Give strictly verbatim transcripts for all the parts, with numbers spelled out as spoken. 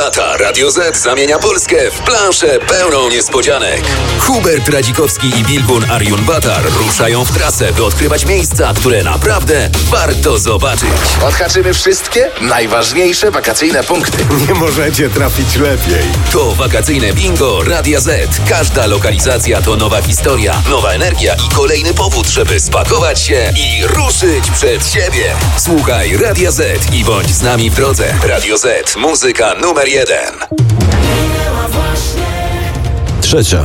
lata Radio Z zamienia Polskę w planszę pełną niespodzianek. Hubert Radzikowski i Bilgun Arjun-Batar ruszają w trasę, by odkrywać miejsca, które naprawdę warto zobaczyć. Odhaczymy wszystkie najważniejsze wakacyjne punkty. Nie możecie trafić lepiej. To wakacyjne bingo Radia Z. Każda lokalizacja to nowa historia, nowa energia i kolejny powód, żeby spakować się i ruszyć przed siebie. Słuchaj Radia Z i bądź z nami w drodze. Radio Z. Muzyka numer jeden. Trzecia.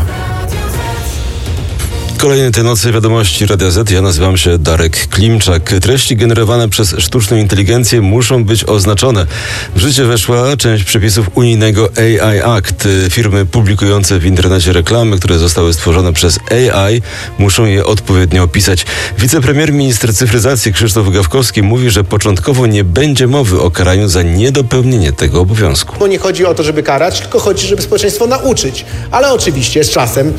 Kolejne tej nocy wiadomości Radia Z. Ja nazywam się Darek Klimczak. Treści generowane przez sztuczną inteligencję muszą być oznaczone. W życie weszła część przepisów unijnego A I Act. Firmy publikujące w internecie reklamy, które zostały stworzone przez A I, muszą je odpowiednio opisać. Wicepremier minister cyfryzacji Krzysztof Gawkowski mówi, że początkowo nie będzie mowy o karaniu za niedopełnienie tego obowiązku. Bo nie chodzi o to, żeby karać, tylko chodzi, żeby społeczeństwo nauczyć. Ale oczywiście z czasem,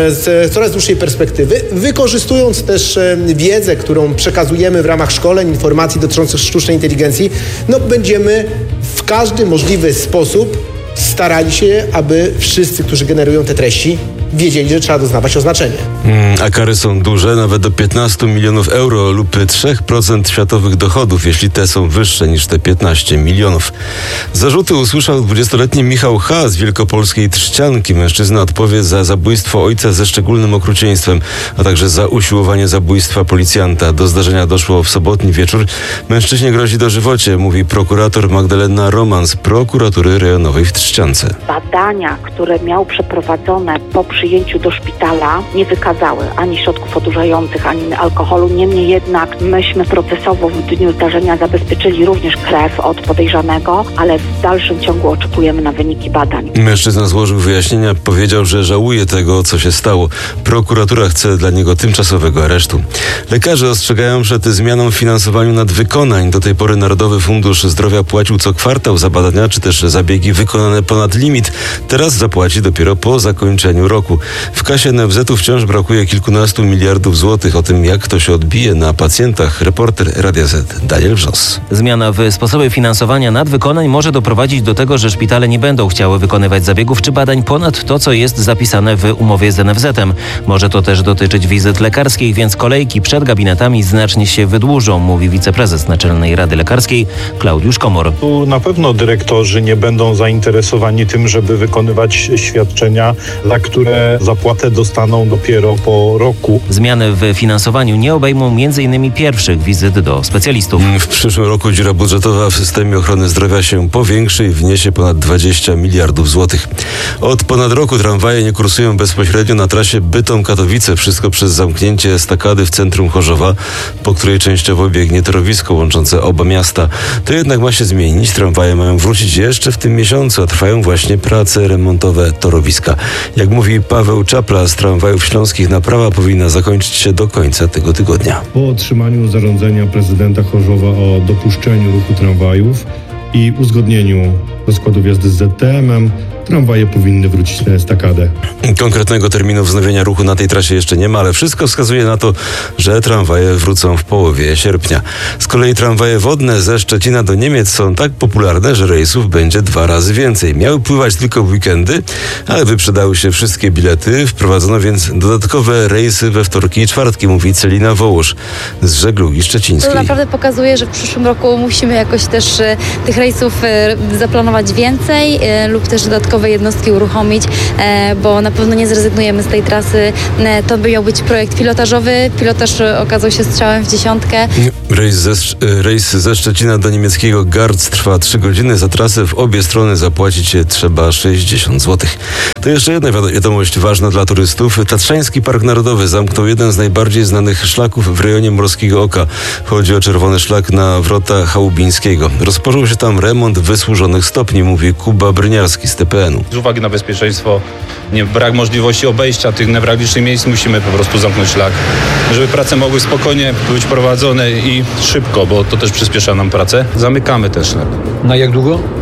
z coraz dłuższej perspektywy, wykorzystując też wiedzę, którą przekazujemy w ramach szkoleń, informacji dotyczących sztucznej inteligencji, no będziemy w każdy możliwy sposób starali się, aby wszyscy, którzy generują te treści, wiedzieli, że trzeba doznawać oznaczenia. Mm, a kary są duże, nawet do piętnastu milionów euro lub trzy procent światowych dochodów, jeśli te są wyższe niż te piętnaście milionów. Zarzuty usłyszał dwudziestoletni Michał H. z wielkopolskiej Trzcianki. Mężczyzna odpowie za zabójstwo ojca ze szczególnym okrucieństwem, a także za usiłowanie zabójstwa policjanta. Do zdarzenia doszło w sobotni wieczór. Mężczyźnie grozi dożywocie, mówi prokurator Magdalena Roman z prokuratury rejonowej w Trzciance. Badania, które miał przeprowadzone po przyjęciu do szpitala, nie wykazały ani środków odurzających, ani alkoholu. Niemniej jednak myśmy procesowo w dniu zdarzenia zabezpieczyli również krew od podejrzanego, ale w dalszym ciągu oczekujemy na wyniki badań. Mężczyzna złożył wyjaśnienia, powiedział, że żałuje tego, co się stało. Prokuratura chce dla niego tymczasowego aresztu. Lekarze ostrzegają przed zmianą w finansowaniu nadwykonań. Do tej pory Narodowy Fundusz Zdrowia płacił co kwartał za badania czy też zabiegi wykonane ponad limit. Teraz zapłaci dopiero po zakończeniu roku. W kasie N F Z-u wciąż brakuje kilkunastu miliardów złotych. O tym, jak to się odbije na pacjentach, reporter Radia Z Daniel Wrzos. Zmiana w sposobie finansowania nadwykonań może doprowadzić do tego, że szpitale nie będą chciały wykonywać zabiegów czy badań ponad to, co jest zapisane w umowie z N F Z-em. Może to też dotyczyć wizyt lekarskich, więc kolejki przed gabinetami znacznie się wydłużą, mówi wiceprezes Naczelnej Rady Lekarskiej Klaudiusz Komor. Tu na pewno dyrektorzy nie będą zainteresowani tym, żeby wykonywać świadczenia, za które zapłatę dostaną dopiero po roku. Zmiany w finansowaniu nie obejmą między innymi pierwszych wizyt do specjalistów. W przyszłym roku dziura budżetowa w systemie ochrony zdrowia się powiększy i wniesie ponad dwadzieścia miliardów złotych. Od ponad roku tramwaje nie kursują bezpośrednio na trasie Bytom-Katowice. Wszystko przez zamknięcie estakady w centrum Chorzowa, po której częściowo biegnie torowisko łączące oba miasta. To jednak ma się zmienić. Tramwaje mają wrócić jeszcze w tym miesiącu, a trwają właśnie prace remontowe torowiska. Jak mówi Paweł Czapla z Tramwajów Śląskich, naprawa powinna zakończyć się do końca tego tygodnia. Po otrzymaniu zarządzenia prezydenta Chorzowa o dopuszczeniu ruchu tramwajów i uzgodnieniu rozkładów jazdy z Z T M-em, tramwaje powinny wrócić na estakadę. Konkretnego terminu wznowienia ruchu na tej trasie jeszcze nie ma, ale wszystko wskazuje na to, że tramwaje wrócą w połowie sierpnia. Z kolei tramwaje wodne ze Szczecina do Niemiec są tak popularne, że rejsów będzie dwa razy więcej. Miały pływać tylko w weekendy, ale wyprzedały się wszystkie bilety. Wprowadzono więc dodatkowe rejsy we wtorki i czwartki, mówi Celina Wołosz z żeglugi szczecińskiej. To naprawdę pokazuje, że w przyszłym roku musimy jakoś też e, tych rejsów e, zaplanować więcej e, lub też dodatkowo jednostki uruchomić, e, bo na pewno nie zrezygnujemy z tej trasy. E, to by miał być projekt pilotażowy. Pilotaż okazał się strzałem w dziesiątkę. Rejs ze, rejs ze Szczecina do niemieckiego Garz trwa trzy godziny. Za trasę w obie strony zapłacić trzeba sześćdziesiąt złotych. To jeszcze jedna wiadomość ważna dla turystów. Tatrzański Park Narodowy zamknął jeden z najbardziej znanych szlaków w rejonie Morskiego Oka. Chodzi o czerwony szlak na Wrota Chałubińskiego. Rozpoczął się tam remont wysłużonych stopni, mówi Kuba Bryniarski z T P N-u. Z uwagi na bezpieczeństwo, nie, brak możliwości obejścia tych newralgicznych miejsc, musimy po prostu zamknąć szlak, żeby prace mogły spokojnie być prowadzone i szybko, bo to też przyspiesza nam pracę. Zamykamy ten szlak. Na jak długo?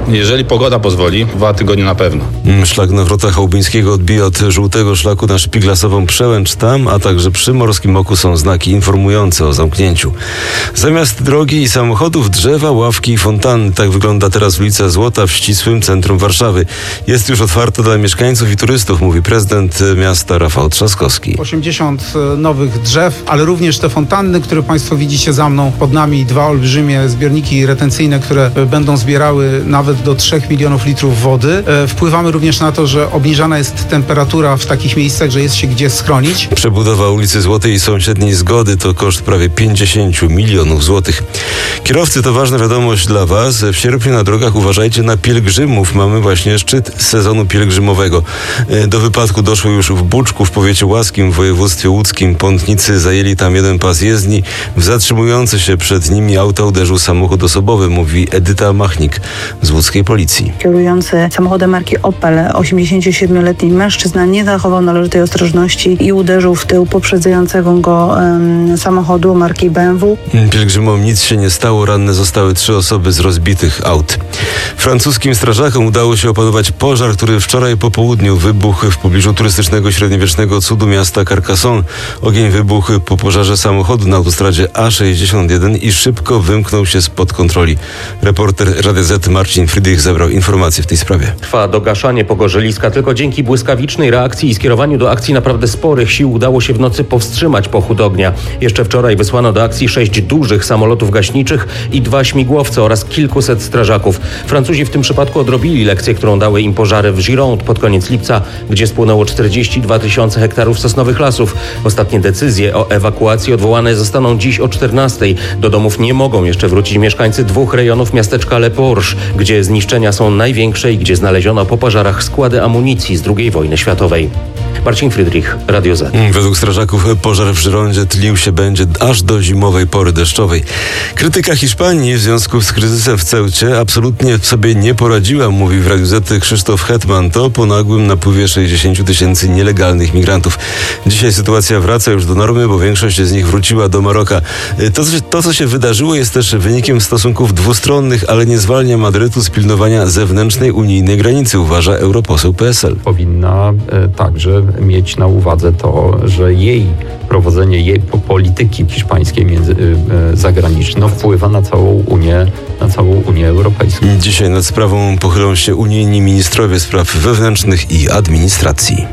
Jeżeli pogoda pozwoli, dwa tygodnie na pewno. Szlak na wrotach Chałubińskiego odbija od żółtego szlaku na Szpiglasową Przełęcz. Tam, a także przy Morskim Oku są znaki informujące o zamknięciu. Zamiast drogi i samochodów, drzewa, ławki i fontanny. Tak wygląda teraz ulica Złota w ścisłym centrum Warszawy. Jest już otwarta dla mieszkańców i turystów, mówi prezydent miasta Rafał Trzaskowski. osiemdziesiąt nowych drzew, ale również te fontanny, które Państwo widzicie za mną, pod nami dwa olbrzymie zbiorniki retencyjne, które będą zbierały nawet do trzech milionów litrów wody. Wpływamy również na to, że obniżana jest temperatura w takich miejscach, że jest się gdzie schronić. Przebudowa ulicy Złotej i sąsiedniej Zgody to koszt prawie pięćdziesiąt milionów złotych. Kierowcy, to ważna wiadomość dla Was. W sierpniu na drogach uważajcie na pielgrzymów. Mamy właśnie szczyt sezonu pielgrzymowego. Do wypadku doszło już w Buczku w powiecie łaskim w województwie łódzkim. Pątnicy zajęli tam jeden pas jezdni. W zatrzymujący się przed nimi auto uderzył samochód osobowy, mówi Edyta Machnik z łódzkiej policji. Kierujący samochodem marki Opel, osiemdziesięciosiemletni mężczyzna nie zachował należytej ostrożności i uderzył w tył poprzedzającego go um, samochodu marki B M W. Pielgrzymom nic się nie stało, ranne zostały trzy osoby z rozbitych aut. Francuskim strażakom udało się opanować pożar, który wczoraj po południu wybuchł w pobliżu turystycznego średniowiecznego cudu miasta Carcassonne. Ogień wybuchł po pożarze samochodu na autostradzie A sześćdziesiąt jeden i szybko wymknął się spod kontroli. Reporter Radia Z Marcin Friedrich zebrał informacje w tej sprawie. Trwa dogaszanie pogorzeliska. Tylko dzięki błyskawicznej reakcji i skierowaniu do akcji naprawdę sporych sił udało się w nocy powstrzymać pochód ognia. Jeszcze wczoraj wysłano do akcji sześć dużych samolotów gaśniczych i dwa śmigłowce oraz kilkuset strażaków. Francuzi w tym przypadku odrobili lekcję, którą dały im pożary w Gironde pod koniec lipca, gdzie spłonęło czterdzieści dwa tysiące hektarów sosnowych lasów. Ostatnie decyzje o ewakuacji odwołane zostaną dziś o czternastej. Do domów nie mogą jeszcze wrócić mieszkańcy dwóch rejonów miasteczka Le Porche, gdzie zniszczenia są największe i gdzie znaleziono po pożarach składy amunicji z drugiej wojny światowej. Marcin Friedrich, Radio Z. Według strażaków pożar w Girondzie tlił się będzie aż do zimowej pory deszczowej. Krytyka Hiszpanii w związku z kryzysem w Ceucie absolutnie sobie nie poradziła, mówi w Radiu Z Krzysztof Hetman. To po nagłym napływie sześćdziesięciu tysięcy nielegalnych migrantów. Dzisiaj sytuacja wraca już do normy, bo większość z nich wróciła do Maroka. To, to co się wydarzyło, jest też wynikiem stosunków dwustronnych, ale nie zwalnia Madrytu z pilnowania zewnętrznej unijnej granicy, uważa europoseł P S L. Powinna e, także mieć na uwadze to, że jej prowadzenie jej polityki hiszpańskiej między, e, zagranicznej wpływa na całą Unię, na całą Unię Europejską. Dzisiaj nad sprawą pochylą się unijni ministrowie spraw wewnętrznych i administracji.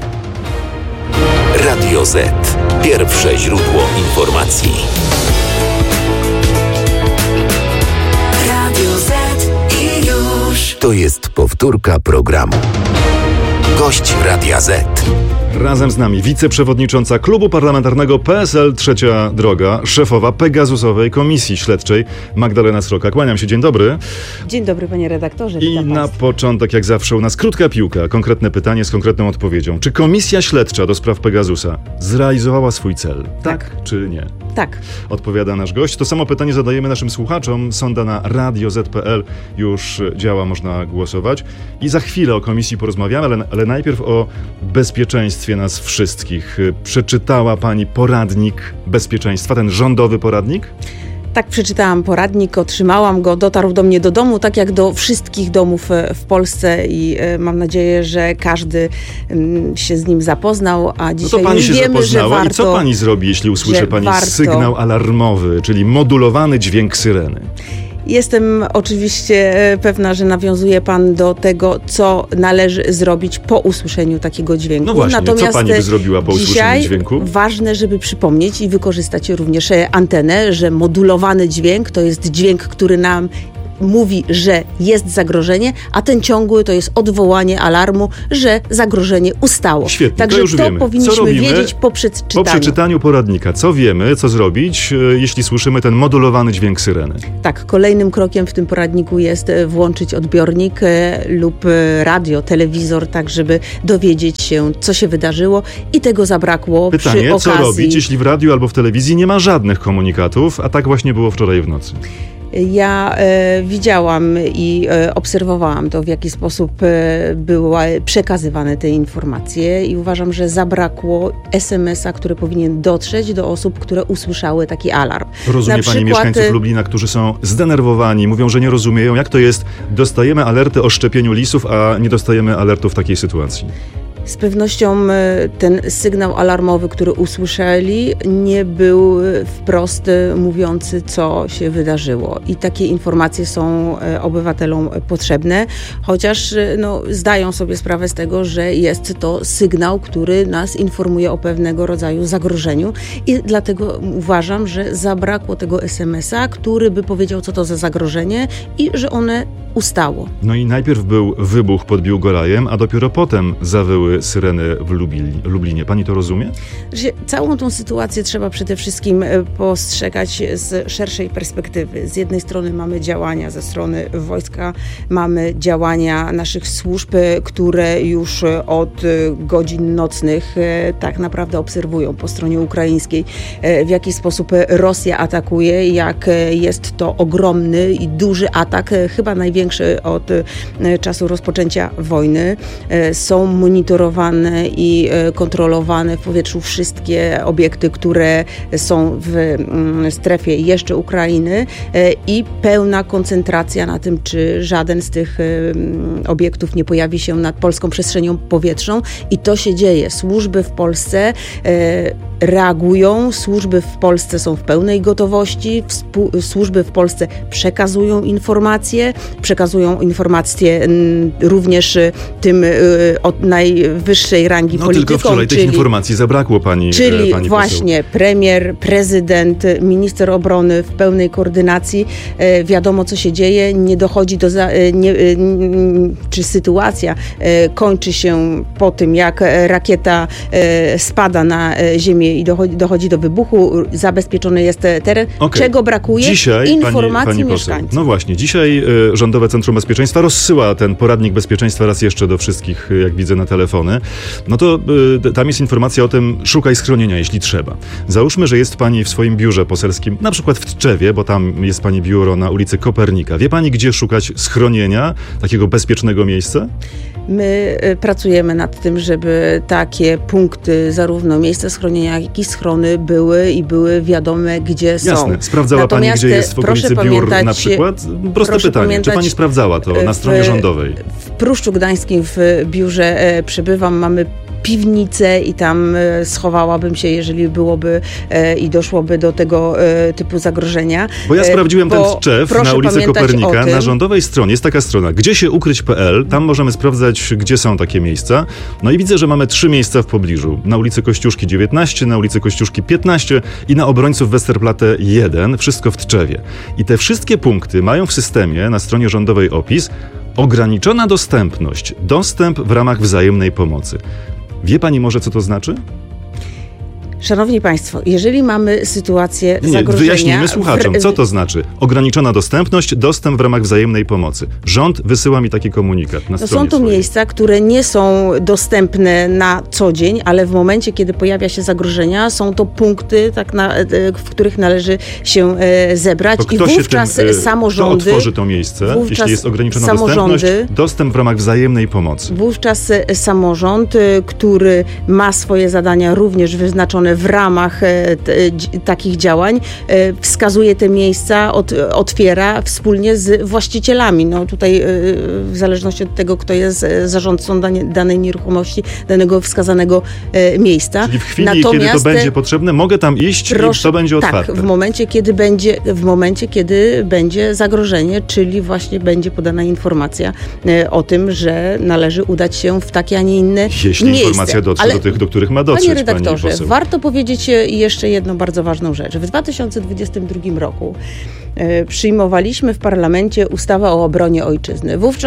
Radio Z. Pierwsze źródło informacji. Radio Z i już. To jest powtórka programu. Gość Radia Z. Razem z nami wiceprzewodnicząca Klubu Parlamentarnego P S L Trzecia Droga, szefowa Pegasusowej Komisji Śledczej Magdalena Sroka. Kłaniam się, dzień dobry. Dzień dobry, panie redaktorze. I na Państwa. Początek, jak zawsze u nas, krótka piłka, konkretne pytanie z konkretną odpowiedzią. Czy Komisja Śledcza do spraw Pegasusa zrealizowała swój cel? Tak, tak czy nie? Tak. Odpowiada nasz gość. To samo pytanie zadajemy naszym słuchaczom. Sonda na radio zet kropka pe el już działa, można głosować. I za chwilę o komisji porozmawiamy, ale, ale najpierw o bezpieczeństwie nas wszystkich. Przeczytała pani poradnik bezpieczeństwa, ten rządowy poradnik? Tak, przeczytałam poradnik, otrzymałam go, dotarł do mnie do domu, tak jak do wszystkich domów w Polsce i mam nadzieję, że każdy się z nim zapoznał, a dzisiaj no to pani już się wiemy, zapoznała. że warto... I co pani zrobi, jeśli usłyszy pani warto... sygnał alarmowy, czyli modulowany dźwięk syreny? Jestem oczywiście pewna, że nawiązuje pan do tego, co należy zrobić po usłyszeniu takiego dźwięku. No właśnie, Natomiast co pani by zrobiła po usłyszeniu dźwięku? Ważne, żeby przypomnieć i wykorzystać również antenę, że modulowany dźwięk to jest dźwięk, który nam mówi, że jest zagrożenie, a ten ciągły to jest odwołanie alarmu, że zagrożenie ustało. Świetnie, Także to już to wiemy. powinniśmy co robimy wiedzieć po przeczytaniu. Po przeczytaniu poradnika. Co wiemy, co zrobić, jeśli słyszymy ten modulowany dźwięk syreny? Tak, kolejnym krokiem w tym poradniku jest włączyć odbiornik lub radio, telewizor, tak żeby dowiedzieć się, co się wydarzyło i tego zabrakło Pytanie, przy okazji... co robić, jeśli w radiu albo w telewizji nie ma żadnych komunikatów, a tak właśnie było wczoraj w nocy? Ja e, widziałam i e, obserwowałam to, w jaki sposób e, były przekazywane te informacje i uważam, że zabrakło es em es a, który powinien dotrzeć do osób, które usłyszały taki alarm. Rozumie Na pani przykład, mieszkańców Lublina, którzy są zdenerwowani, mówią, że nie rozumieją, jak to jest, dostajemy alerty o szczepieniu lisów, a nie dostajemy alertu w takiej sytuacji. Z pewnością ten sygnał alarmowy, który usłyszeli, nie był wprost mówiący, co się wydarzyło. I takie informacje są obywatelom potrzebne, chociaż no, zdają sobie sprawę z tego, że jest to sygnał, który nas informuje o pewnego rodzaju zagrożeniu i dlatego uważam, że zabrakło tego es em es a, który by powiedział, co to za zagrożenie i że one ustało. No i najpierw był wybuch pod Biłgorajem, a dopiero potem zawyły syreny w Lublinie. Lublinie. Pani to rozumie? Że całą tą sytuację trzeba przede wszystkim postrzegać z szerszej perspektywy. Z jednej strony mamy działania ze strony wojska, mamy działania naszych służb, które już od godzin nocnych tak naprawdę obserwują po stronie ukraińskiej, w jaki sposób Rosja atakuje, jak jest to ogromny i duży atak, chyba największy od czasu rozpoczęcia wojny. Są monitorowane i kontrolowane w powietrzu wszystkie obiekty, które są w strefie jeszcze Ukrainy i pełna koncentracja na tym, czy żaden z tych obiektów nie pojawi się nad polską przestrzenią powietrzną i to się dzieje. Służby w Polsce reagują, służby w Polsce są w pełnej gotowości, służby w Polsce przekazują informacje, przekazują informacje również tym od najwyższej rangi no, politykom. Tylko wczoraj czyli, tych informacji zabrakło pani Czyli pani właśnie poseł. Premier, prezydent, minister obrony w pełnej koordynacji. E, wiadomo, co się dzieje, nie dochodzi do... Za, e, nie, e, czy sytuacja e, kończy się po tym, jak rakieta e, spada na e, ziemię i dochodzi, dochodzi do wybuchu, zabezpieczony jest teren. Okay. Czego brakuje? Dzisiaj, informacji pani, pani mieszkańców. No właśnie, dzisiaj y, Rządowe Centrum Bezpieczeństwa rozsyła ten poradnik bezpieczeństwa raz jeszcze do wszystkich, jak widzę, na telefony. No to y, tam jest informacja o tym, szukaj schronienia, jeśli trzeba. Załóżmy, że jest pani w swoim biurze poselskim, na przykład w Tczewie, bo tam jest pani biuro na ulicy Kopernika. Wie pani, gdzie szukać schronienia, takiego bezpiecznego miejsca? My pracujemy nad tym, żeby takie punkty, zarówno miejsca schronienia, jak i schrony były i były wiadome, gdzie są. Jasne. Sprawdzała Natomiast pani, gdzie jest w okolicy biur na przykład? Proste pytanie. Czy pani sprawdzała to na stronie w, rządowej? W Pruszczu Gdańskim w biurze e, przebywam. Mamy piwnicę i tam e, schowałabym się, jeżeli byłoby e, i doszłoby do tego e, typu zagrożenia. Bo ja sprawdziłem e, ten Tczew na ulicy Kopernika. Na rządowej stronie jest taka strona, gdzie się ukryć kropka pe el. Tam możemy sprawdzać, gdzie są takie miejsca. No i widzę, że mamy trzy miejsca w pobliżu. Na ulicy Kościuszki dziewiętnaście, na ulicy Kościuszki piętnaście i na Obrońców Westerplatte jeden. Wszystko w Tczewie. I te wszystkie punkty mają w systemie na stronie rządowej opis ograniczona dostępność. Dostęp w ramach wzajemnej pomocy. Wie pani może, co to znaczy? Szanowni Państwo, jeżeli mamy sytuację nie, zagrożenia... Wyjaśnijmy słuchaczom, co to znaczy. Ograniczona dostępność, dostęp w ramach wzajemnej pomocy. Rząd wysyła mi taki komunikat na no stronie Są to swojej. miejsca, które nie są dostępne na co dzień, ale w momencie, kiedy pojawia się zagrożenia, są to punkty, tak na, w których należy się zebrać. To I wówczas tym, samorządy... Kto otworzy to miejsce, jeśli jest ograniczona dostępność, dostęp w ramach wzajemnej pomocy? Wówczas samorząd, który ma swoje zadania również wyznaczone w ramach e, t, takich działań, e, wskazuje te miejsca, od, otwiera wspólnie z właścicielami. No tutaj e, w zależności od tego, kto jest zarządcą danie, danej nieruchomości, danego wskazanego e, miejsca. Czyli w chwili, Natomiast, kiedy to będzie potrzebne, mogę tam iść proszę, i to będzie otwarte. Tak, w momencie, kiedy będzie, w momencie, kiedy będzie zagrożenie, czyli właśnie będzie podana informacja e, o tym, że należy udać się w takie, a nie inne Jeśli miejsce. informacja dotrze Ale, do tych, do których ma dotrzeć, panie redaktorze, pani warto powiedzieć jeszcze jedną bardzo ważną rzecz. W dwa tysiące dwudziestym drugim roku e, przyjmowaliśmy w parlamencie ustawę o obronie ojczyzny. Wówczas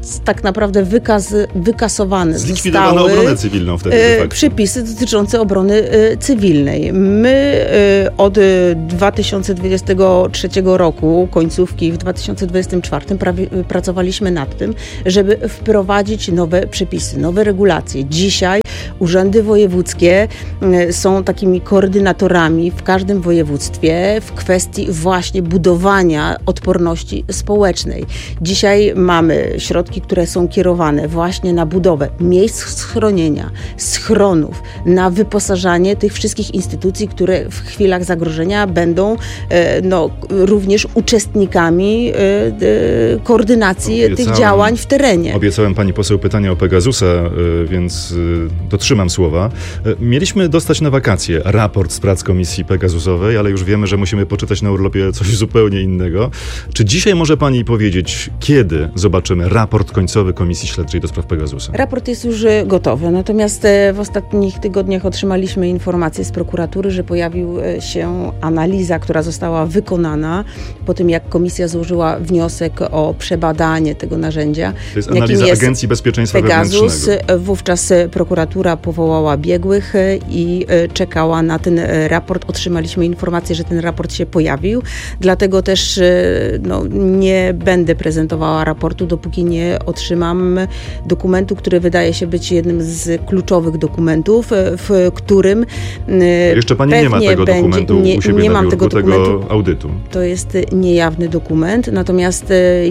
tak naprawdę wykaz, wykasowane Zlikwidowano zostały obronę cywilną wtedy. e, przepisy dotyczące obrony e, cywilnej. My e, od dwa tysiące dwudziestego trzeciego roku, końcówki w dwa tysiące dwudziestym czwartym prawie, pracowaliśmy nad tym, żeby wprowadzić nowe przepisy, nowe regulacje. Dzisiaj urzędy wojewódzkie e, są takimi koordynatorami w każdym województwie w kwestii właśnie budowania odporności społecznej. Dzisiaj mamy środki, które są kierowane właśnie na budowę miejsc schronienia, schronów, na wyposażanie tych wszystkich instytucji, które w chwilach zagrożenia będą e, no, również uczestnikami e, e, koordynacji Obiecałem, tych działań w terenie. Obiecałem pani poseł pytania o Pegasusa, e, więc e, dotrzymam słowa. E, mieliśmy dostać na wakacje raport z prac Komisji Pegasusowej, ale już wiemy, że musimy poczytać na urlopie coś zupełnie innego. Czy dzisiaj może pani powiedzieć, kiedy zobaczymy raport końcowy Komisji Śledczej do spraw Pegasusa? Raport jest już gotowy, natomiast w ostatnich tygodniach otrzymaliśmy informację z prokuratury, że pojawił się analiza, która została wykonana po tym, jak komisja złożyła wniosek o przebadanie tego narzędzia. To jest analiza jest Agencji Bezpieczeństwa Pegasus. Wewnętrznego. Wówczas prokuratura powołała biegłych i czekała na ten raport. Otrzymaliśmy informację, że ten raport się pojawił, dlatego też no, nie będę prezentowała raportu, dopóki nie otrzymam dokumentu, który wydaje się być jednym z kluczowych dokumentów, w którym jeszcze pani nie ma tego będzie, dokumentu nie, u siebie nie na mam biurku, tego, dokumentu. tego audytu. To jest niejawny dokument, natomiast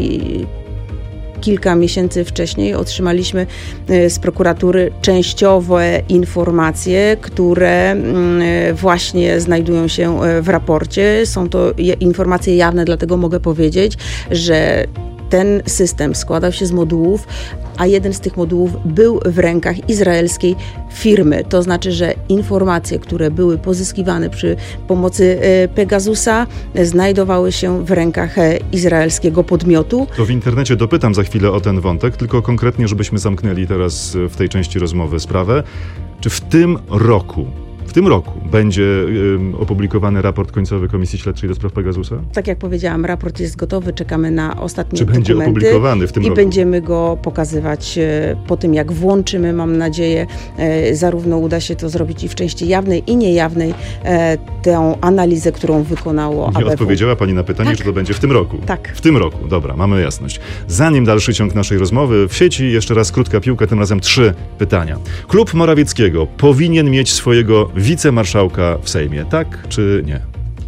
kilka miesięcy wcześniej otrzymaliśmy z prokuratury częściowe informacje, które właśnie znajdują się w raporcie. Są to informacje jawne, dlatego mogę powiedzieć, że ten system składał się z modułów, a jeden z tych modułów był w rękach izraelskiej firmy. To znaczy, że informacje, które były pozyskiwane przy pomocy Pegasusa, znajdowały się w rękach izraelskiego podmiotu. To w internecie dopytam za chwilę o ten wątek, tylko konkretnie, żebyśmy zamknęli teraz w tej części rozmowy sprawę. Czy w tym roku W tym roku będzie y, opublikowany raport końcowy Komisji Śledczej do spraw Pegasusa? Tak jak powiedziałam, raport jest gotowy, czekamy na ostatnie Czy dokumenty. będzie opublikowany w tym i roku? I będziemy go pokazywać y, po tym, jak włączymy, mam nadzieję, y, zarówno uda się to zrobić i w części jawnej i niejawnej, y, tę analizę, którą wykonało Nie A B W. odpowiedziała pani na pytanie, Tak. czy to będzie w tym roku? Tak. W tym roku, dobra, mamy jasność. Zanim dalszy ciąg naszej rozmowy, w sieci jeszcze raz krótka piłka, tym razem trzy pytania. Klub Morawieckiego powinien mieć swojego wicemarszałka w Sejmie, tak czy nie?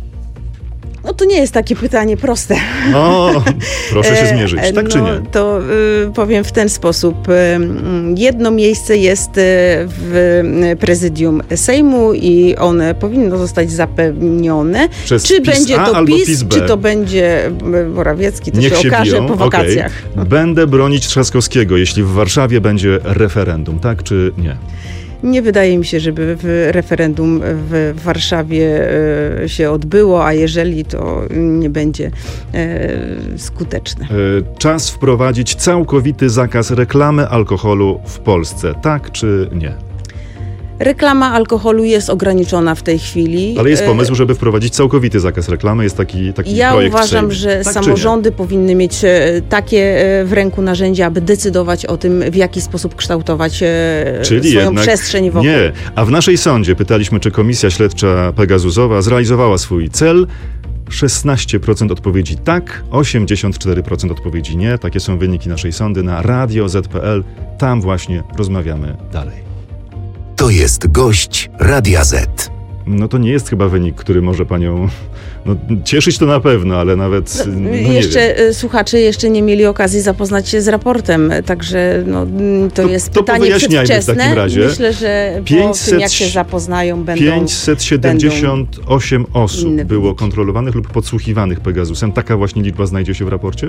No to nie jest takie pytanie proste. O, proszę się zmierzyć, tak no, czy nie? To y, powiem w ten sposób. Y, jedno miejsce jest w prezydium Sejmu i one powinno zostać zapewnione. Przez czy PiS będzie A to albo PiS, PiS B? czy to będzie Morawiecki, to Niech się się okaże biją. po wakacjach. Okay. Będę bronić Trzaskowskiego, jeśli w Warszawie będzie referendum, tak czy nie? Nie wydaje mi się, żeby w referendum w Warszawie e, się odbyło, a jeżeli to nie będzie e, skuteczne. E, czas wprowadzić całkowity zakaz reklamy alkoholu w Polsce, tak czy nie? Reklama alkoholu jest ograniczona w tej chwili. Ale jest pomysł, żeby wprowadzić całkowity zakaz reklamy. Jest taki, taki ja projekt uważam, w że tak samorządy powinny mieć takie w ręku narzędzia, aby decydować o tym, w jaki sposób kształtować Czyli swoją jednak przestrzeń wokół. Nie. A w naszej sądzie pytaliśmy, czy Komisja Śledcza Pegasusowa zrealizowała swój cel. szesnaście procent odpowiedzi tak, osiemdziesiąt cztery procent odpowiedzi nie. Takie są wyniki naszej sądy na radio zet pe el. Tam właśnie rozmawiamy dalej. To jest gość Radia Z. No to nie jest chyba wynik, który może panią no, cieszyć to na pewno, ale nawet no, no jeszcze nie wiem. słuchacze jeszcze nie mieli okazji zapoznać się z raportem, także no, to, to jest to pytanie przedwczesne. W takim razie. Myślę, że pięćset, po tym jak się zapoznają będą pięćset siedemdziesiąt osiem będą osób było kontrolowanych lub podsłuchiwanych Pegasusem. Taka właśnie liczba znajdzie się w raporcie?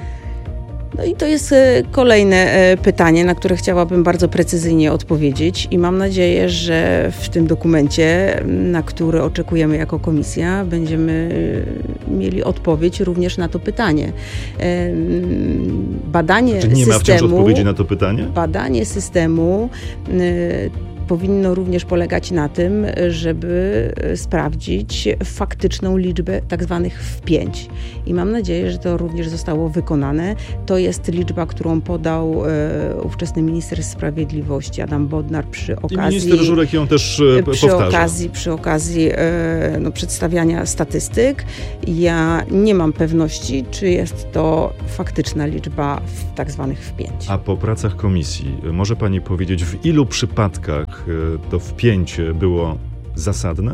No i to jest kolejne pytanie, na które chciałabym bardzo precyzyjnie odpowiedzieć i mam nadzieję, że w tym dokumencie, na który oczekujemy jako komisja, będziemy mieli odpowiedź również na to pytanie. Badanie Czy nie systemu, ma wciąż odpowiedzi na to pytanie? Badanie systemu powinno również polegać na tym, żeby sprawdzić faktyczną liczbę tak zwanych wpięć. I mam nadzieję, że to również zostało wykonane. To jest liczba, którą podał e, ówczesny minister sprawiedliwości Adam Bodnar przy okazji... I minister Żurek ją też e, przy powtarza. Okazji, przy okazji e, no, przedstawiania statystyk. Ja nie mam pewności, czy jest to faktyczna liczba tak zwanych wpięć. A po pracach komisji może pani powiedzieć, w ilu przypadkach to wpięcie było zasadne?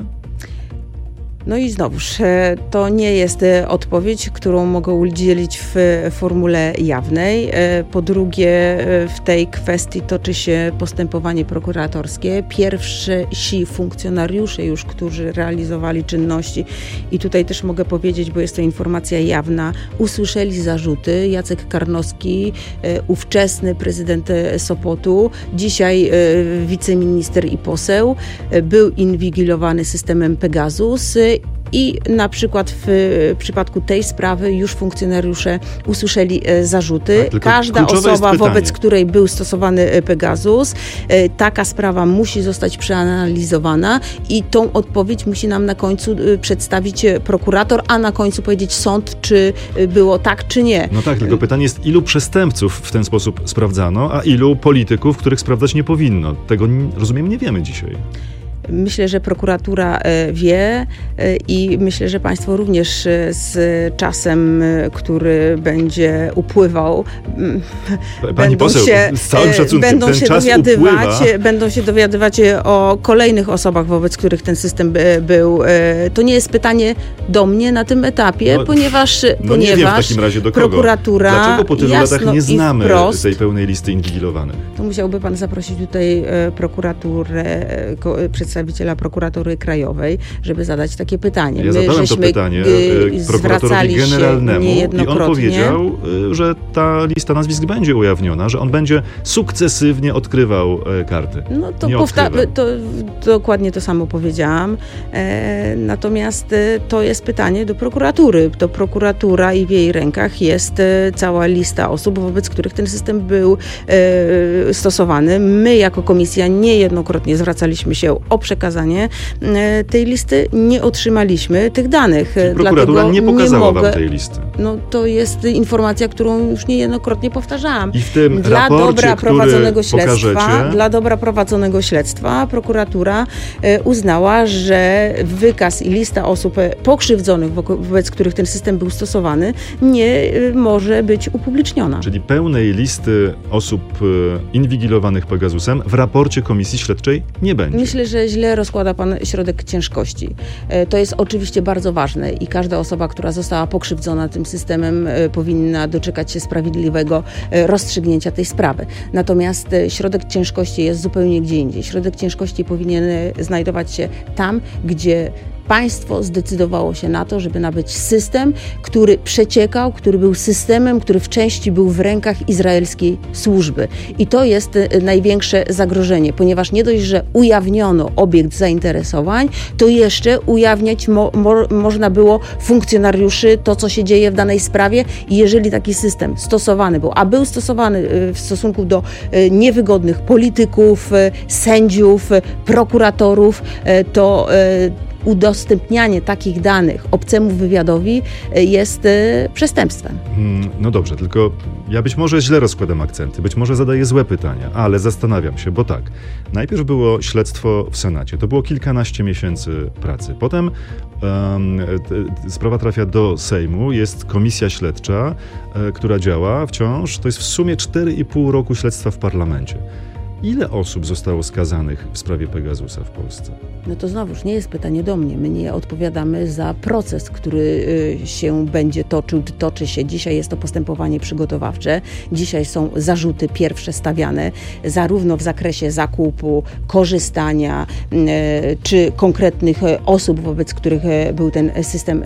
No i znowuż, to nie jest odpowiedź, którą mogę udzielić w formule jawnej. Po drugie, w tej kwestii toczy się postępowanie prokuratorskie. Pierwsi funkcjonariusze już, którzy realizowali czynności, i tutaj też mogę powiedzieć, bo jest to informacja jawna, usłyszeli zarzuty. Jacek Karnowski, ówczesny prezydent Sopotu, dzisiaj wiceminister i poseł, był inwigilowany systemem Pegasus. I na przykład w przypadku tej sprawy już funkcjonariusze usłyszeli zarzuty. Tak, każda osoba, wobec której był stosowany Pegasus, taka sprawa musi zostać przeanalizowana i tą odpowiedź musi nam na końcu przedstawić prokurator, a na końcu powiedzieć sąd, czy było tak, czy nie. No tak, tylko pytanie jest, ilu przestępców w ten sposób sprawdzano, a ilu polityków, których sprawdzać nie powinno. Tego, rozumiem, nie wiemy dzisiaj. Myślę, że prokuratura wie i myślę, że państwo również z czasem, który będzie upływał, Pani będą, poseł, się, z całym szacunkiem, będą, ten się czas dowiadywać, upływa. będą się dowiadywać o kolejnych osobach, wobec których ten system był. To nie jest pytanie do mnie na tym etapie, no, ponieważ, no ponieważ nie wiem w takim razie do kogo. prokuratura... Dlaczego po tylu latach nie znamy wprost, tej pełnej listy inwigilowanych? To musiałby pan zaprosić tutaj prokuraturę, przedstawiciela prokuratury krajowej, żeby zadać takie pytanie. Ja My zadałem żeśmy to pytanie prokuratorowi generalnemu i on powiedział, że ta lista nazwisk będzie ujawniona, że on będzie sukcesywnie odkrywał karty. No to, nie powta- to dokładnie to samo powiedziałam. E, natomiast e, to jest pytanie do prokuratury. To prokuratura i w jej rękach jest e, cała lista osób, wobec których ten system był e, stosowany. My jako komisja niejednokrotnie zwracaliśmy się o przekazanie e, tej listy. Nie otrzymaliśmy tych danych. Czyli prokuratura Dlatego nie pokazała nie mogę, wam tej listy. No to jest informacja, którą już niejednokrotnie powtarzałam. I w tym dla raporcie, dobra prowadzonego który śledztwa, pokażecie... dla dobra prowadzonego śledztwa prokuratura e, uznała, że wykaz i lista osób pokrzywdzonych, wobec których ten system był stosowany, nie e, może być upubliczniona. Czyli pełnej listy osób e, inwigilowanych Pegasusem w raporcie Komisji Śledczej nie będzie. Myślę, że źle rozkłada pan środek ciężkości. E, to jest oczywiście bardzo ważne i każda osoba, która została pokrzywdzona tym systemem, e, powinna doczekać się sprawiedliwego e, rozstrzygnięcia tej sprawy. Natomiast e, środek ciężkości jest zupełnie gdzie indziej. Środek ciężkości powinien znajdować się tam, gdzie państwo zdecydowało się na to, żeby nabyć system, który przeciekał, który był systemem, który w części był w rękach izraelskiej służby. I to jest największe zagrożenie, ponieważ nie dość, że ujawniono obiekt zainteresowań, to jeszcze ujawniać mo- mo- można było funkcjonariuszy, to co się dzieje w danej sprawie i jeżeli taki system stosowany był, a był stosowany w stosunku do niewygodnych polityków, sędziów, prokuratorów, to udostępnianie takich danych obcemu wywiadowi jest przestępstwem. No dobrze, tylko ja być może źle rozkładam akcenty, być może zadaję złe pytania, ale zastanawiam się, bo tak, najpierw było śledztwo w Senacie, to było kilkanaście miesięcy pracy, potem um, t, sprawa trafia do Sejmu, jest komisja śledcza, e, która działa wciąż, to jest w sumie cztery i pół roku śledztwa w parlamencie. Ile osób zostało skazanych w sprawie Pegasusa w Polsce? No to znowuż nie jest pytanie do mnie. My nie odpowiadamy za proces, który się będzie toczył, toczy się. Dzisiaj jest to postępowanie przygotowawcze. Dzisiaj są zarzuty pierwsze stawiane, zarówno w zakresie zakupu, korzystania, czy konkretnych osób, wobec których był ten system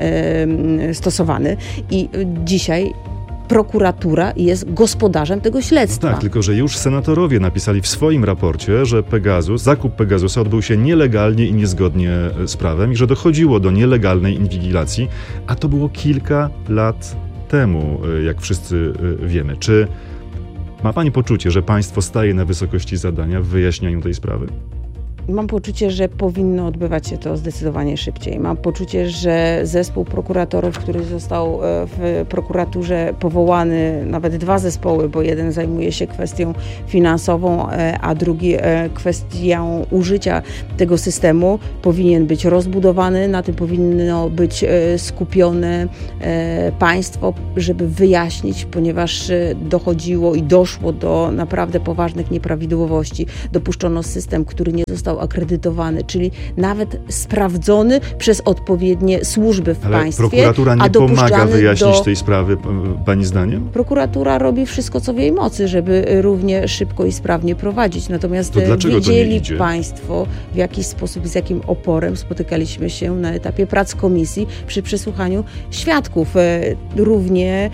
stosowany. I dzisiaj prokuratura jest gospodarzem tego śledztwa. No tak, tylko że już senatorowie napisali w swoim raporcie, że Pegasus, zakup Pegasusa odbył się nielegalnie i niezgodnie z prawem i że dochodziło do nielegalnej inwigilacji, a to było kilka lat temu, jak wszyscy wiemy. Czy ma pani poczucie, że państwo staje na wysokości zadania w wyjaśnianiu tej sprawy? Mam poczucie, że powinno odbywać się to zdecydowanie szybciej. Mam poczucie, że zespół prokuratorów, który został w prokuraturze powołany, nawet dwa zespoły, bo jeden zajmuje się kwestią finansową, a drugi kwestią użycia tego systemu, powinien być rozbudowany. Na tym powinno być skupione państwo, żeby wyjaśnić, ponieważ dochodziło i doszło do naprawdę poważnych nieprawidłowości. Dopuszczono system, który nie został akredytowany, czyli nawet sprawdzony przez odpowiednie służby w Ale państwie. prokuratura nie a pomaga wyjaśnić do... tej sprawy, pani zdaniem? Prokuratura robi wszystko, co w jej mocy, żeby równie szybko i sprawnie prowadzić. Natomiast To dlaczego wiedzieli to nie idzie? państwo, w jaki sposób, z jakim oporem spotykaliśmy się na etapie prac komisji przy przesłuchaniu świadków. Równie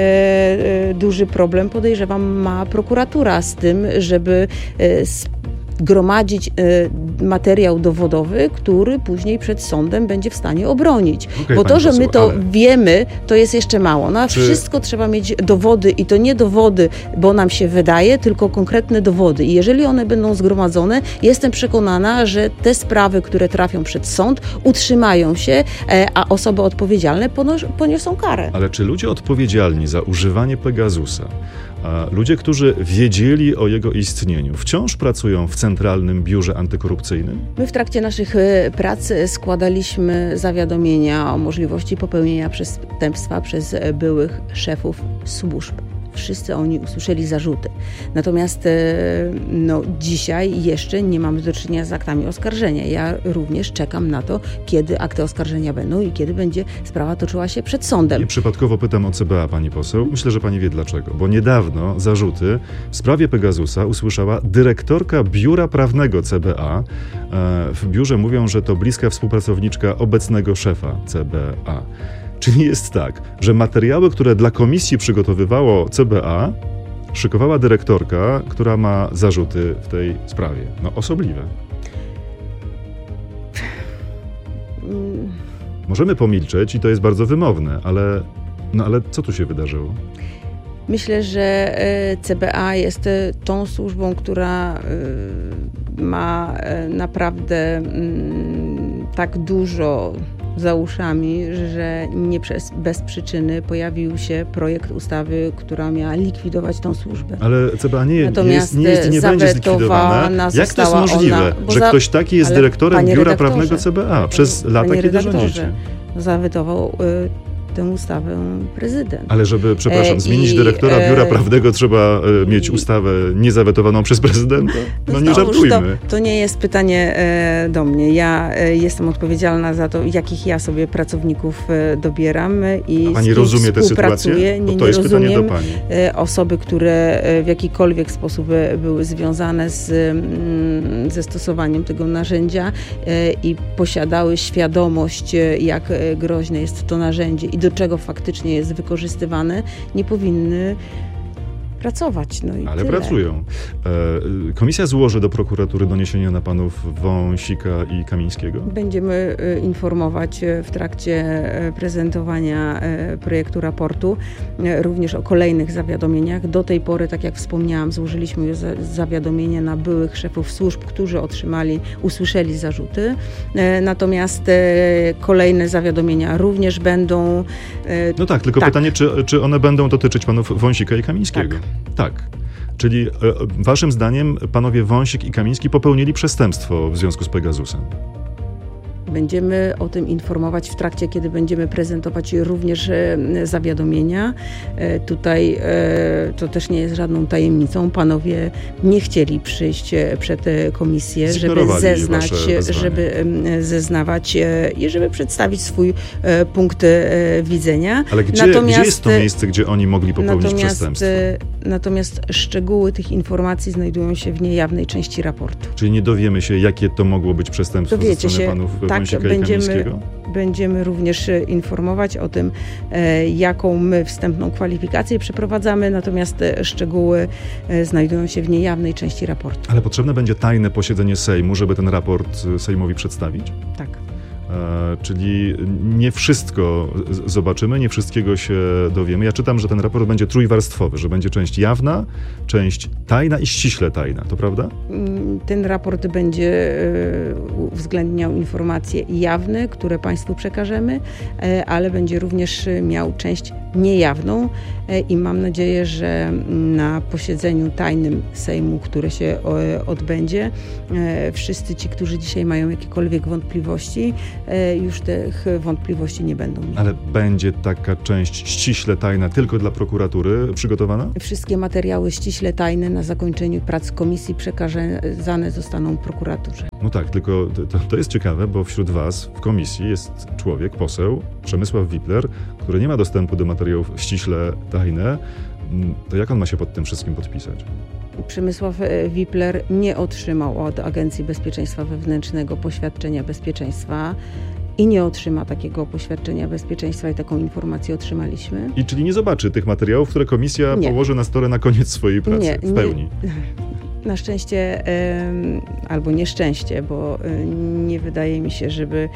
e, duży problem, podejrzewam, ma prokuratura z tym, żeby e, gromadzić y, materiał dowodowy, który później przed sądem będzie w stanie obronić. Okay, Bo to, że poseł, my to ale... wiemy, to jest jeszcze mało. Na Czy... wszystko trzeba mieć dowody i to nie dowody, bo nam się wydaje, tylko konkretne dowody. I jeżeli one będą zgromadzone, jestem przekonana, że te sprawy, które trafią przed sąd, utrzymają się, e, a osoby odpowiedzialne ponos- poniosą karę. Ale czy ludzie odpowiedzialni za używanie Pegasusa, a ludzie, którzy wiedzieli o jego istnieniu, wciąż pracują w Centralnym Biurze Antykorupcyjnym? My w trakcie naszych e, prac składaliśmy zawiadomienia o możliwości popełnienia przestępstwa przez e, byłych szefów służb. Wszyscy oni usłyszeli zarzuty. Natomiast no, dzisiaj jeszcze nie mamy do czynienia z aktami oskarżenia. Ja również czekam na to, kiedy akty oskarżenia będą i kiedy będzie sprawa toczyła się przed sądem. I przypadkowo pytam o C B A, pani poseł. Myślę, że pani wie dlaczego. Bo niedawno zarzuty w sprawie Pegasusa usłyszała dyrektorka Biura Prawnego C B A. W biurze mówią, że to bliska współpracowniczka obecnego szefa C B A. Czyli jest tak, że materiały, które dla komisji przygotowywało C B A, szykowała dyrektorka, która ma zarzuty w tej sprawie. No osobliwe. Możemy pomilczeć i to jest bardzo wymowne, ale, no ale co tu się wydarzyło? Myślę, że C B A jest tą służbą, która ma naprawdę tak dużo za uszami, że nie przez, bez przyczyny pojawił się projekt ustawy, która miała likwidować tą służbę. Ale C B A nie, Natomiast nie, jest, nie, jest, nie będzie zlikwidowana. Jak to jest możliwe, ona, że za, ktoś taki jest dyrektorem Biura Prawnego C B A przez panie lata, kiedy rządzicie? Zawetował y, tę ustawę prezydent. Ale żeby, przepraszam, e, zmienić i, dyrektora e, Biura Prawnego trzeba e, mieć ustawę niezawetowaną przez prezydenta? No nie żartujmy. To, to nie jest pytanie e, do mnie. Ja e, jestem odpowiedzialna za to, jakich ja sobie pracowników e, dobieram i A pani z kim rozumie tę sytuację? Nie, Bo to nie jest rozumiem pytanie do pani. E, osoby, które e, w jakikolwiek sposób e, były związane z, mm, ze stosowaniem tego narzędzia e, i posiadały świadomość, e, jak e, groźne jest to narzędzie i do czego faktycznie jest wykorzystywane, nie powinny pracować. No i Ale tyle. pracują. E, komisja złoży do prokuratury doniesienia na panów Wąsika i Kamińskiego? Będziemy e, informować e, w trakcie e, prezentowania e, projektu raportu e, również o kolejnych zawiadomieniach. Do tej pory, tak jak wspomniałam, złożyliśmy już za, zawiadomienie na byłych szefów służb, którzy otrzymali, usłyszeli zarzuty. E, natomiast e, kolejne zawiadomienia również będą. E, No tak, tylko tak. pytanie, czy, czy one będą dotyczyć panów Wąsika i Kamińskiego? Tak. Tak. Czyli e, waszym zdaniem panowie Wąsik i Kamiński popełnili przestępstwo w związku z Pegasusem? Będziemy o tym informować w trakcie, kiedy będziemy prezentować również e, zawiadomienia. E, tutaj e, to też nie jest żadną tajemnicą. Panowie nie chcieli przyjść e, przed e, komisję, żeby zeznać, żeby e, zeznawać e, i żeby przedstawić swój e, punkt e, widzenia. Ale gdzie, natomiast, gdzie jest to miejsce, gdzie oni mogli popełnić natomiast, przestępstwo? E, natomiast szczegóły tych informacji znajdują się w niejawnej części raportu. Czyli nie dowiemy się, jakie to mogło być przestępstwo Dowiecie ze strony się, panów tak, Wąsika i będziemy, Kamińskiego? Będziemy również informować o tym, e, jaką my wstępną kwalifikację przeprowadzamy, natomiast e, szczegóły e, znajdują się w niejawnej części raportu. Ale potrzebne będzie tajne posiedzenie Sejmu, żeby ten raport Sejmowi przedstawić? Tak. czyli nie wszystko zobaczymy, nie wszystkiego się dowiemy. Ja czytam, że ten raport będzie trójwarstwowy, że będzie część jawna, część tajna i ściśle tajna. To prawda? Ten raport będzie uwzględniał informacje jawne, które Państwu przekażemy, ale będzie również miał część niejawną i mam nadzieję, że na posiedzeniu tajnym Sejmu, które się odbędzie, wszyscy ci, którzy dzisiaj mają jakiekolwiek wątpliwości, już tych wątpliwości nie będą mieli. Ale będzie taka część ściśle tajna tylko dla prokuratury przygotowana? Wszystkie materiały ściśle tajne na zakończeniu prac komisji przekazane zostaną prokuraturze. No tak, tylko to, to jest ciekawe, bo wśród was w komisji jest człowiek, poseł Przemysław Wipler, który nie ma dostępu do materiałów ściśle tajne. To jak on ma się pod tym wszystkim podpisać? Przemysław Wipler nie otrzymał od Agencji Bezpieczeństwa Wewnętrznego poświadczenia bezpieczeństwa i nie otrzyma takiego poświadczenia bezpieczeństwa i taką informację otrzymaliśmy. I czyli nie zobaczy tych materiałów, które komisja nie. położy na stole na koniec swojej pracy nie, w pełni? Nie. Na szczęście albo nieszczęście, bo nie wydaje mi się, żeby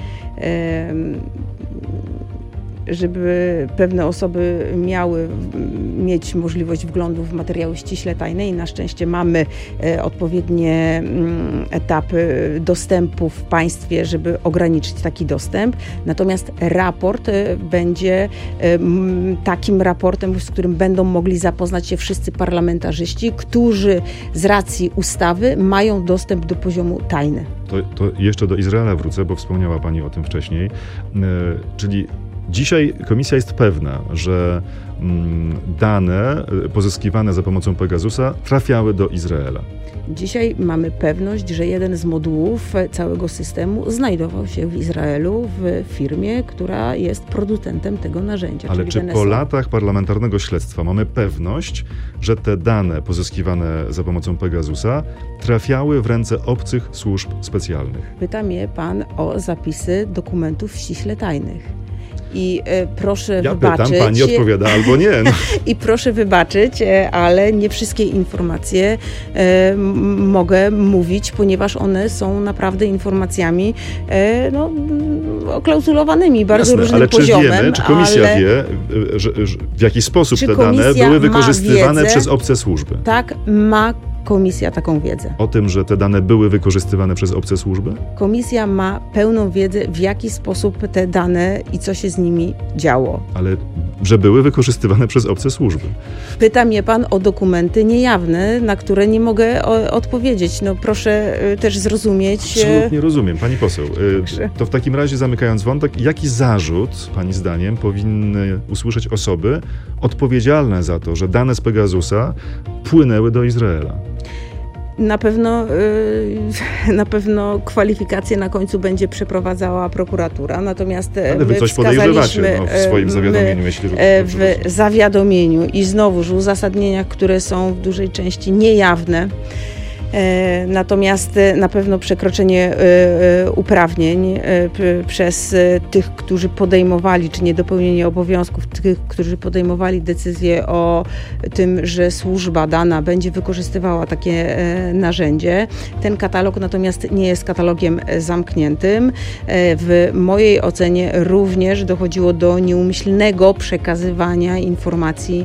żeby pewne osoby miały mieć możliwość wglądu w materiały ściśle tajne i na szczęście mamy odpowiednie etapy dostępu w państwie, żeby ograniczyć taki dostęp. Natomiast raport będzie takim raportem, z którym będą mogli zapoznać się wszyscy parlamentarzyści, którzy z racji ustawy mają dostęp do poziomu tajny. To, to jeszcze do Izraela wrócę, bo wspomniała Pani o tym wcześniej. Czyli dzisiaj komisja jest pewna, że dane pozyskiwane za pomocą Pegasusa trafiały do Izraela. Dzisiaj mamy pewność, że jeden z modułów całego systemu znajdował się w Izraelu, w firmie, która jest producentem tego narzędzia. Ale czy po latach parlamentarnego śledztwa mamy pewność, że te dane pozyskiwane za pomocą Pegasusa trafiały w ręce obcych służb specjalnych? Pyta mnie pan o zapisy dokumentów ściśle tajnych. I e, proszę ja wybaczyć. Ja pytam, pani odpowiada albo nie. No. I proszę wybaczyć, e, ale nie wszystkie informacje e, m- mogę mówić, ponieważ one są naprawdę informacjami e, no, oklauzulowanymi bardzo Jasne, różnym ale poziomem. Czy wiemy, czy komisja ale... wie, że, że w jaki sposób czy te dane były wykorzystywane wiedzę, przez obce służby? Tak, ma komisja taką wiedzę. O tym, że te dane były wykorzystywane przez obce służby? Komisja ma pełną wiedzę, w jaki sposób te dane i co się z nimi działo. Ale że były wykorzystywane przez obce służby. Pyta mnie pan o dokumenty niejawne, na które nie mogę o, odpowiedzieć. No proszę y, też zrozumieć. Absolutnie rozumiem, pani poseł. Y, to w takim razie, zamykając wątek, jaki zarzut, pani zdaniem, powinny usłyszeć osoby odpowiedzialne za to, że dane z Pegasusa płynęły do Izraela? Na pewno, na pewno kwalifikacje na końcu będzie przeprowadzała prokuratura, natomiast ale wy coś podejrzewacie no, w swoim zawiadomieniu, my, jeśli w zawiadomieniu i znowuż w uzasadnieniach, które są w dużej części niejawne. Natomiast na pewno przekroczenie uprawnień przez tych, którzy podejmowali, czy niedopełnienie obowiązków tych, którzy podejmowali decyzję o tym, że służba dana będzie wykorzystywała takie narzędzie. Ten katalog natomiast nie jest katalogiem zamkniętym. W mojej ocenie również dochodziło do nieumyślnego przekazywania informacji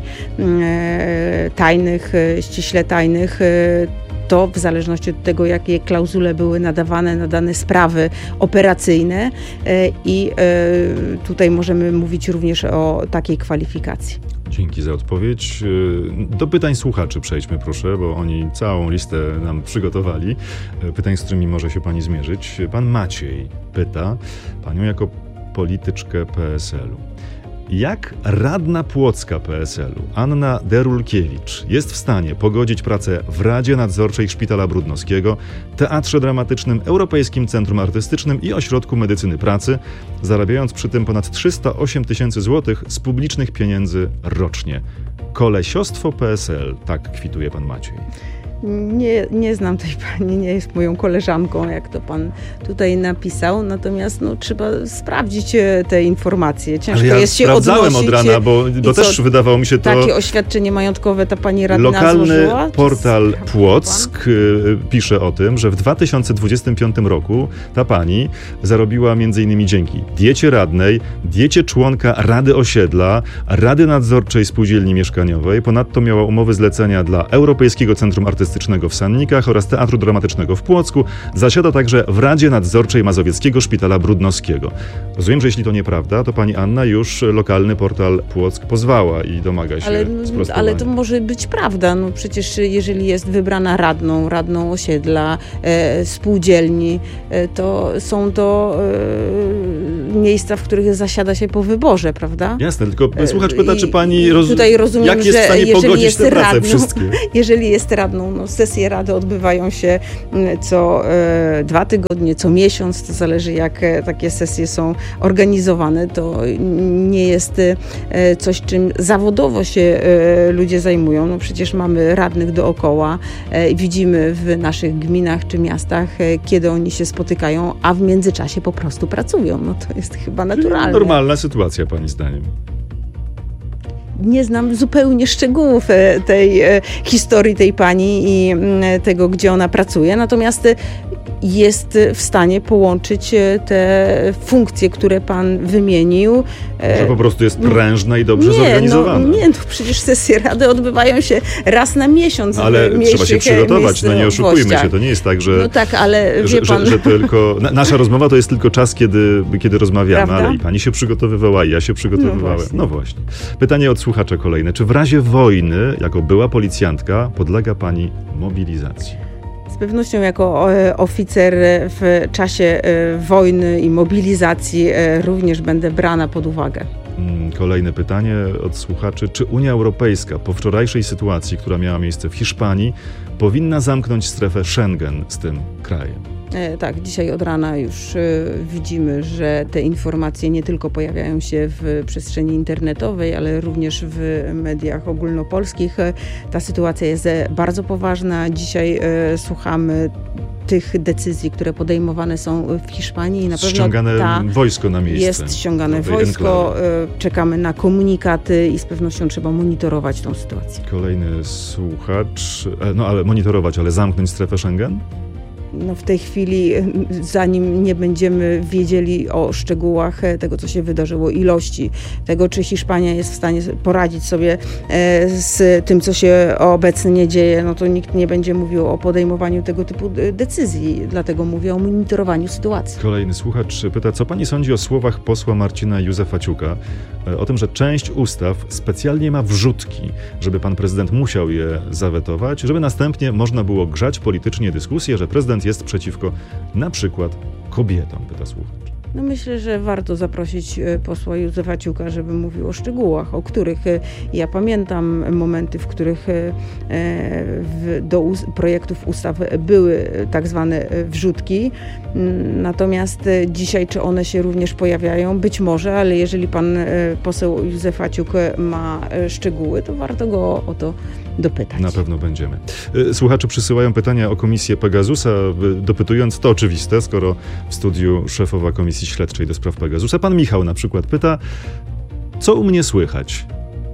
tajnych, ściśle tajnych. To w zależności od tego, jakie klauzule były nadawane na dane sprawy operacyjne i tutaj możemy mówić również o takiej kwalifikacji. Dzięki za odpowiedź. Do pytań słuchaczy przejdźmy, proszę, bo oni całą listę nam przygotowali. Pytań, z którymi może się pani zmierzyć. Pan Maciej pyta panią jako polityczkę P S L u. Jak radna płocka P S L u Anna Derulkiewicz jest w stanie pogodzić pracę w Radzie Nadzorczej Szpitala Brudnowskiego, Teatrze Dramatycznym, Europejskim Centrum Artystycznym i Ośrodku Medycyny Pracy, zarabiając przy tym ponad trzysta osiem tysięcy złotych z publicznych pieniędzy rocznie? Kolesiostwo P S L, tak kwituje pan Maciej. Nie, nie znam tej pani, nie jest moją koleżanką, jak to pan tutaj napisał, natomiast no, trzeba sprawdzić te informacje. Ciężko Ale ja jest się sprawdzałem odnosić. od rana, bo, bo co, też wydawało mi się to... Takie oświadczenie majątkowe ta pani radna Lokalny złożyła? portal Płock y, pisze o tym, że w dwa tysiące dwudziestym piątym roku ta pani zarobiła między innymi dzięki diecie radnej, diecie członka Rady Osiedla, Rady Nadzorczej Spółdzielni Mieszkaniowej. Ponadto miała umowy zlecenia dla Europejskiego Centrum Artystycznego w Sannikach oraz Teatru Dramatycznego w Płocku. Zasiada także w Radzie Nadzorczej Mazowieckiego Szpitala Brudnowskiego. Rozumiem, że jeśli to nieprawda, to pani Anna już lokalny portal Płock pozwała i domaga się ale, sprostowania. ale to może być prawda. No przecież jeżeli jest wybrana radną, radną osiedla, e, spółdzielni, e, to są to e, miejsca, w których zasiada się po wyborze, prawda? Jasne, tylko słuchacz pyta, czy pani roz... Tutaj rozumiem, jak jest że w stanie jeżeli pogodzić jest te prace radną, wszystkie? Jeżeli jest radną, no sesje rady odbywają się co e, dwa tygodnie, co miesiąc, to zależy jak e, takie sesje są organizowane, to nie jest e, coś, czym zawodowo się e, ludzie zajmują. No przecież mamy radnych dookoła, e, widzimy w naszych gminach czy miastach, e, kiedy oni się spotykają, a w międzyczasie po prostu pracują. No to jest chyba naturalne. Normalna sytuacja, pani zdaniem. Nie znam zupełnie szczegółów tej historii tej pani i tego, gdzie ona pracuje, natomiast jest w stanie połączyć te funkcje, które pan wymienił. Że po prostu jest prężna i dobrze nie, zorganizowana. No, nie, no przecież sesje rady odbywają się raz na miesiąc. Ale w trzeba się przygotować, no nie oszukujmy się, to nie jest tak, że, no tak, ale wie że, pan... że, że tylko... Na, nasza rozmowa to jest tylko czas, kiedy, kiedy rozmawiamy, Prawda? ale i pani się przygotowywała, i ja się przygotowywałem. No właśnie. No właśnie. Pytanie od słuchacza kolejne. Czy w razie wojny, jako była policjantka, podlega pani mobilizacji? Z pewnością jako oficer w czasie wojny i mobilizacji również będę brana pod uwagę. Kolejne pytanie od słuchaczy. Czy Unia Europejska po wczorajszej sytuacji, która miała miejsce w Hiszpanii, powinna zamknąć strefę Schengen z tym krajem? Tak, dzisiaj od rana już widzimy, że te informacje nie tylko pojawiają się w przestrzeni internetowej, ale również w mediach ogólnopolskich. Ta sytuacja jest bardzo poważna. Dzisiaj słuchamy tych decyzji, które podejmowane są w Hiszpanii i na pewno ściągane ta wojsko na miejsce. Jest ściągane wojsko, enklawy. Czekamy na komunikaty i z pewnością trzeba monitorować tą sytuację. Kolejny słuchacz, no ale monitorować, ale zamknąć strefę Schengen? No w tej chwili, zanim nie będziemy wiedzieli o szczegółach tego, co się wydarzyło, ilości tego, czy Hiszpania jest w stanie poradzić sobie z tym, co się obecnie dzieje, no to nikt nie będzie mówił o podejmowaniu tego typu decyzji. Dlatego mówię o monitorowaniu sytuacji. Kolejny słuchacz pyta, co pani sądzi o słowach posła Marcina Józefaciuka, o tym, że część ustaw specjalnie ma wrzutki, żeby pan prezydent musiał je zawetować, żeby następnie można było grzać politycznie dyskusję, że prezydent jest przeciwko na przykład kobietom, pyta słuchacz. No myślę, że warto zaprosić posła Józefa Ciuka, żeby mówił o szczegółach, o których ja pamiętam momenty, w których w, do us- projektów ustaw były tak zwane wrzutki. Natomiast dzisiaj, czy one się również pojawiają? Być może, ale jeżeli pan poseł Józefa Ciuk ma szczegóły, to warto go o to dopytać. Na pewno będziemy. Słuchacze przysyłają pytania o komisję Pegasusa, dopytując, to oczywiste, skoro w studiu szefowa Komisji Śledczej do spraw Pegasusa. Pan Michał na przykład pyta, co u mnie słychać?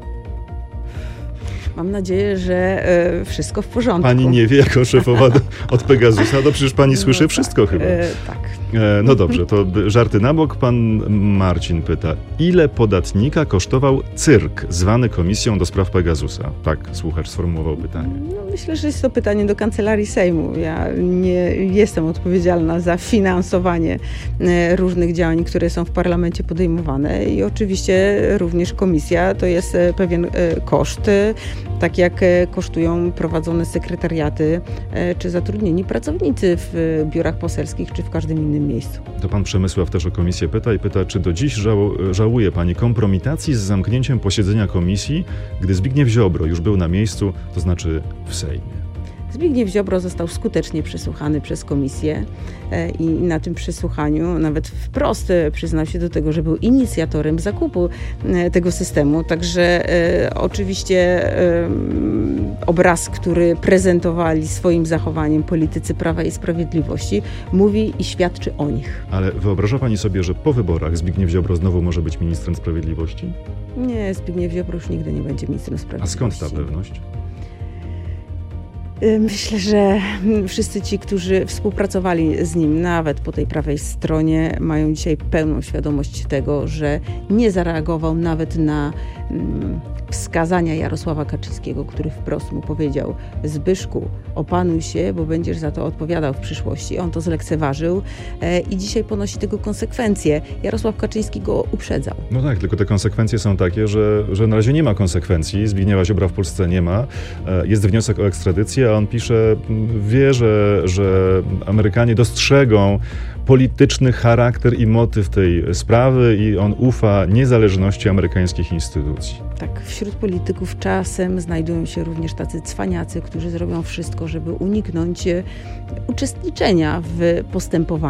Mam nadzieję, że y, wszystko w porządku. Pani nie wie, jako szefowa do, od Pegasusa, to przecież pani słyszy no wszystko tak, chyba. Y, tak. E, no dobrze, to żarty na bok. Pan Marcin pyta, ile podatnika kosztował cyrk zwany Komisją do spraw Pegasusa? Tak słuchacz sformułował pytanie. No, myślę, że jest to pytanie do Kancelarii Sejmu. Ja nie jestem odpowiedzialna za finansowanie różnych działań, które są w parlamencie podejmowane i oczywiście również komisja to jest pewien koszt, tak jak kosztują prowadzone sekretariaty czy zatrudnieni pracownicy w biurach poselskich czy w każdym innym miejscu. To pan Przemysław też o komisję pyta i pyta, czy do dziś żał- żałuje pani kompromitacji z zamknięciem posiedzenia komisji, gdy Zbigniew Ziobro już był na miejscu, to znaczy w Sejmie? Zbigniew Ziobro został skutecznie przesłuchany przez komisję i na tym przesłuchaniu nawet wprost przyznał się do tego, że był inicjatorem zakupu tego systemu. Także oczywiście obraz, który prezentowali swoim zachowaniem politycy Prawa i Sprawiedliwości, mówi i świadczy o nich. Ale wyobraża pani sobie, że po wyborach Zbigniew Ziobro znowu może być ministrem sprawiedliwości? Nie, Zbigniew Ziobro już nigdy nie będzie ministrem sprawiedliwości. A skąd ta pewność? Myślę, że wszyscy ci, którzy współpracowali z nim, nawet po tej prawej stronie, mają dzisiaj pełną świadomość tego, że nie zareagował nawet na mm, wskazania Jarosława Kaczyńskiego, który wprost mu powiedział: Zbyszku, opanuj się, bo będziesz za to odpowiadał w przyszłości. On to zlekceważył e, i dzisiaj ponosi tego konsekwencje. Jarosław Kaczyński go uprzedzał. No tak, tylko te konsekwencje są takie, że, że na razie nie ma konsekwencji. Zbigniewa Ziobra w Polsce nie ma. E, jest wniosek o ekstradycję, a on pisze, wie, że, że Amerykanie dostrzegą polityczny charakter i motyw tej sprawy i on ufa niezależności amerykańskich instytucji. Tak, wśród polityków czasem znajdują się również tacy cwaniacy, którzy zrobią wszystko, żeby uniknąć uczestniczenia w postępowaniu.